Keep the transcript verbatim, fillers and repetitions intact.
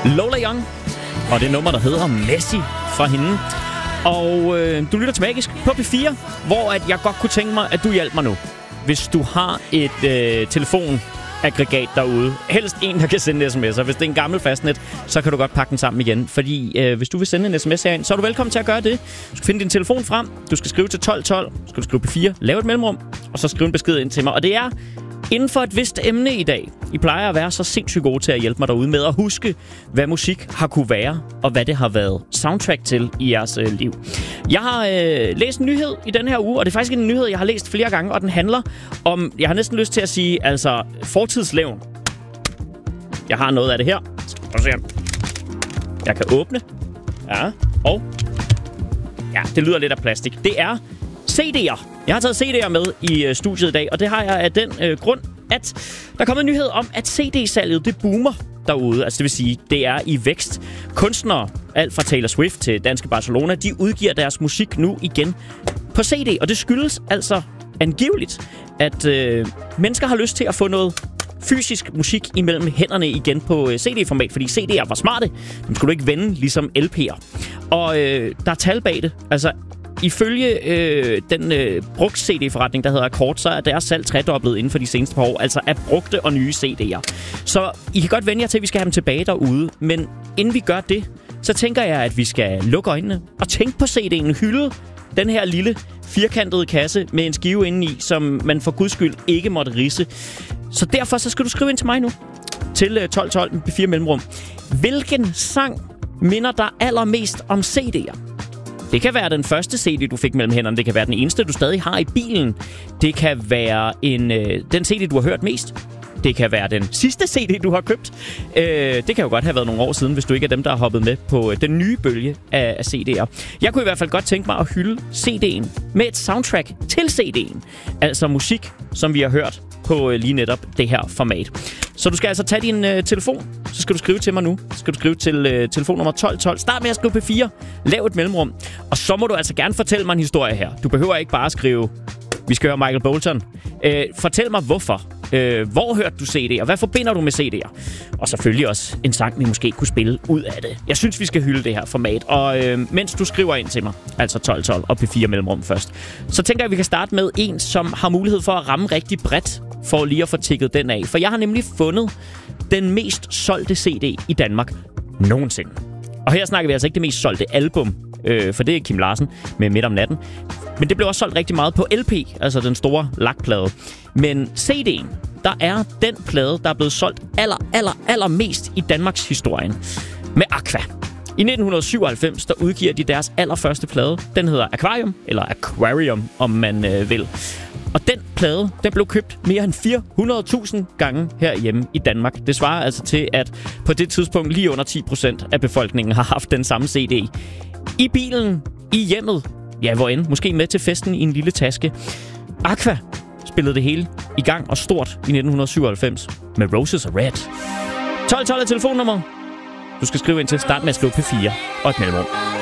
Lola Young. Og det nummer, der hedder Messi fra hende. Og øh, du lytter til Magisk på P fire, hvor at jeg godt kunne tænke mig, at du hjælper mig nu. Hvis du har et øh, telefonaggregat derude, helst en, der kan sende sms'er. Hvis det er en gammel fastnet, så kan du godt pakke den sammen igen. Fordi øh, hvis du vil sende en sms herind, så er du velkommen til at gøre det. Du skal finde din telefon frem, du skal skrive til tolv tolv, du skal skrive P fire, lave et mellemrum, og så skrive en besked ind til mig. Og det er inden for et vist emne i dag. I plejer at være så sindssygt gode til at hjælpe mig derude med at huske, hvad musik har kunne være, og hvad det har været soundtrack til i jeres øh, liv. Jeg har øh, læst en nyhed i den her uge, og det er faktisk en nyhed, jeg har læst flere gange, og den handler om, jeg har næsten lyst til at sige, altså fortidslevn. Jeg har noget af det her. Jeg kan åbne. Ja, og ja, det lyder lidt af plastik. Det er C D'er. Jeg har taget C D'er med i øh, studiet i dag, og det har jeg af den øh, grund, at der er kommet en nyhed om, at C D-salget det boomer derude. Altså det vil sige, det er i vækst. Kunstnere, alt fra Taylor Swift til Danske Barcelona, de udgiver deres musik nu igen på C D. Og det skyldes altså angiveligt, at øh, mennesker har lyst til at få noget fysisk musik imellem hænderne igen på øh, C D-format, fordi C D'er var smarte. Dem skulle du ikke vende ligesom L P'er. Og øh, der er tal bag det. Altså ifølge øh, den øh, brugt C D-forretning, der hedder Akkord, så er deres salg tredoblet inden for de seneste par år, altså af brugte og nye C D'er. Så I kan godt vende jer til, at vi skal have dem tilbage derude, men inden vi gør det, så tænker jeg, at vi skal lukke øjnene og tænke på C D'en, hylde den her lille firkantede kasse med en skive indeni, som man for guds skyld ikke måtte ridse. Så derfor så skal du skrive ind til mig nu, til tolv tolv med P fire mellemrum. Hvilken sang minder dig allermest om C D'er? Det kan være den første C D, du fik mellem hænderne. Det kan være den eneste, du stadig har i bilen. Det kan være en, øh, den C D, du har hørt mest. Det kan være den sidste C D, du har købt. Øh, det kan jo godt have været nogle år siden, hvis du ikke er dem, der har hoppet med på øh, den nye bølge af, af C D'er. Jeg kunne i hvert fald godt tænke mig at hylde C D'en med et soundtrack til C D'en. Altså musik, som vi har hørt på øh, lige netop det her format. Så du skal altså tage din øh, telefon, så skal du skrive til mig nu. Så skal du skrive til øh, telefonnummer tolv tolv. Start med at skrive P fire. Lav et mellemrum. Og så må du altså gerne fortælle mig en historie her. Du behøver ikke bare at skrive, vi skal høre Michael Bolton. Øh, fortæl mig hvorfor. Øh, hvor hørte du C D'er? Hvad forbinder du med C D'er? Og selvfølgelig også en sang, vi måske kunne spille ud af det. Jeg synes, vi skal hylde det her format. Og øh, mens du skriver ind til mig, altså tolv tolv og P fire mellemrum først, så tænker jeg, at vi kan starte med en, som har mulighed for at ramme rigtig bredt, for lige at få tikket den af. For jeg har nemlig fundet den mest solgte C D i Danmark nogensinde. Og her snakker vi altså ikke det mest solgte album, øh, for det er Kim Larsen med Midt om natten. Men det blev også solgt rigtig meget på L P, altså den store lakplade. Men C D'en, der er den plade, der er blevet solgt aller, aller, aller mest i Danmarks historien med Aqua. I nitten syvoghalvfems, der udgiver de deres allerførste plade. Den hedder Aquarium, eller Aquarium, om man øh, vil. Og den plade, den blev købt mere end fire hundrede tusind gange herhjemme i Danmark. Det svarer altså til, at på det tidspunkt lige under ti procent af befolkningen har haft den samme C D. I bilen, i hjemmet, ja hvorend, måske med til festen i en lille taske. Aqua spillede det hele i gang og stort i nitten syvoghalvfems med Roses Are Red. tolv tolv er telefonnummer. Du skal skrive ind til start med at skrive P fire og et mellemrum.